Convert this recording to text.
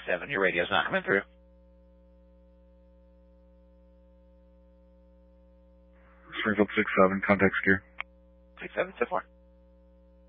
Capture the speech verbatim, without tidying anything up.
seven. Your radio's not coming through. Springfield six seven, contact secure. six seven, so far.